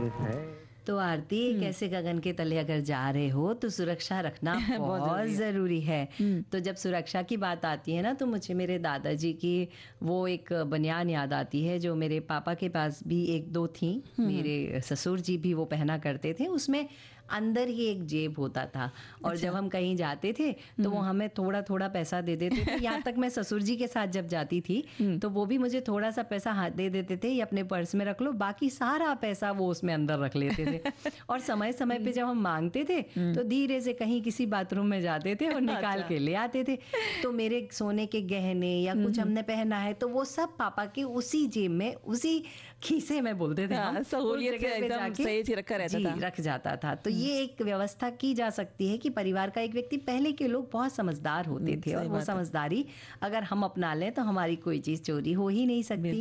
तो आरती, कैसे गगन के तले अगर जा रहे हो तो सुरक्षा रखना बहुत ज़रूरी है। तो जब सुरक्षा की बात आती है ना, तो मुझे मेरे दादाजी की वो एक बनियान याद आती है जो मेरे पापा के पास भी एक दो थी। मेरे ससुर जी भी वो पहना करते थे। उसमें अंदर ही एक जेब होता था और जब हम कहीं जाते थे तो वो हमें थोड़ा थोड़ा पैसा दे देते थे। यहाँ तक मैं ससुर जी के साथ जब जाती थी तो वो भी मुझे थोड़ा सा पैसा हाथ दे देते थे, ये अपने पर्स में रख लो, बाकी सारा पैसा वो उसमें अंदर रख लेते थे। और समय समय पे जब हम मांगते थे तो धीरे से कहीं किसी बाथरूम में जाते थे और निकाल के ले आते थे। तो मेरे सोने के गहने या कुछ हमने पहना है तो वो सब पापा के उसी जेब में, उसी खीसे में बोलते थे हम, सहूलियत से एकदम सही रखा रहता था, रख जाता था। तो ये एक व्यवस्था की जा सकती है कि परिवार का एक व्यक्ति, पहले के लोग बहुत समझदार होते थे और वो समझदारी अगर हम अपना लें तो हमारी कोई चीज चोरी हो ही नहीं सकती।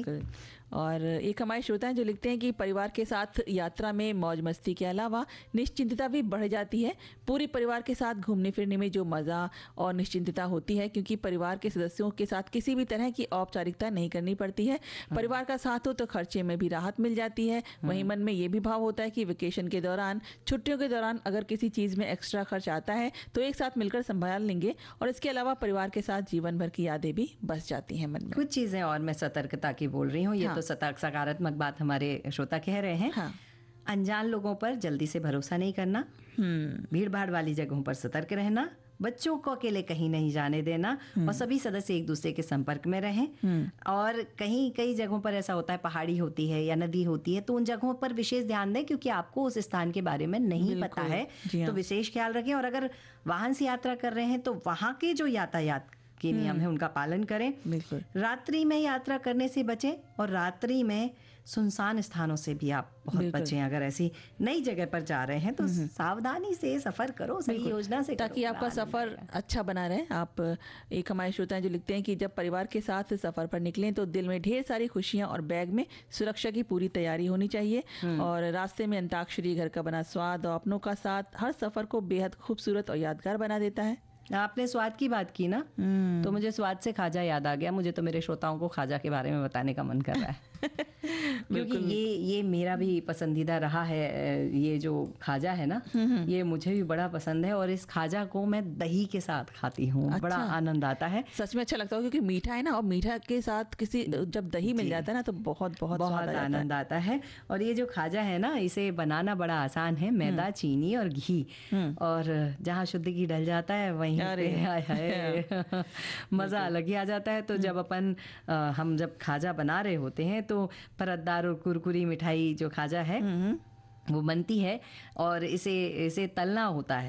और एक हमारे श्रोता हैं जो लिखते हैं कि परिवार के साथ यात्रा में मौज मस्ती के अलावा निश्चिंतता भी बढ़ जाती है। पूरी परिवार के साथ घूमने फिरने में जो मज़ा और निश्चिंतता होती है, क्योंकि परिवार के सदस्यों के साथ किसी भी तरह की औपचारिकता नहीं करनी पड़ती है। परिवार का साथ हो तो खर्चे में भी राहत मिल जाती है। वहीं मन में ये भी भाव होता है कि वेकेशन के दौरान, छुट्टियों के दौरान अगर किसी चीज़ में एक्स्ट्रा खर्च आता है तो एक साथ मिलकर संभाल लेंगे। और इसके अलावा परिवार के साथ जीवन भर की यादें भी बस जाती हैं मन में। कुछ चीज़ें और मैं सतर्कता की बोल रही हूँ, तो सकारात्मक बात हमारे श्रोता कह रहे हैं। हाँ। अनजान लोगों पर जल्दी से भरोसा नहीं करना, भीड़ भाड़ वाली जगहों पर सतर्क रहना, बच्चों को अकेले कहीं नहीं जाने देना और सभी सदस्य एक दूसरे के संपर्क में रहें। और कई जगहों पर ऐसा होता है, पहाड़ी होती है या नदी होती है, तो उन जगहों पर विशेष ध्यान दें क्योंकि आपको उस स्थान के बारे में नहीं पता है। तो विशेष ख्याल रखें। और अगर वाहन से यात्रा कर रहे हैं तो वहां के जो यातायात के नियम है उनका पालन करें। बिल्कुल। रात्रि में यात्रा करने से बचें और रात्रि में सुनसान स्थानों से भी आप बहुत बचें। अगर ऐसी नई जगह पर जा रहे हैं तो सावधानी से सफर करो, सही योजना से, ताकि आपका सफर अच्छा बना रहे। आप एक हमारे श्रोता जो लिखते हैं कि जब परिवार के साथ सफर पर निकलें तो दिल में ढेर सारी खुशियां और बैग में सुरक्षा की पूरी तैयारी होनी चाहिए। और रास्ते में अंताक्षरी, घर का बना स्वाद और अपनों का साथ हर सफर को बेहद खूबसूरत और यादगार बना देता है। आपने स्वाद की बात की ना, तो मुझे स्वाद से खाजा याद आ गया। मुझे तो मेरे श्रोताओं को खाजा के बारे में बताने का मन कर रहा है क्योंकि ये मेरा भी पसंदीदा रहा है। ये जो खाजा है ना, ये मुझे भी बड़ा पसंद है और इस खाजा को मैं दही के साथ खाती हूँ। अच्छा। बड़ा आनंद आता है, सच में अच्छा लगता है क्योंकि मीठा है ना, और मीठा के साथ किसी जब दही मिल जाता है ना तो बहुत बहुत आनंद आता है। और ये जो खाजा है ना, इसे बनाना बड़ा आसान है। मैदा, चीनी और घी, और जहाँ शुद्ध घी डल जाता है वहीं मजा अलग ही आ जाता है। तो जब हम जब खाजा बना रहे होते हैं तो परतदार और कुरकुरी मिठाई जो खाजा है वो बनती है और इसे तलना होता है।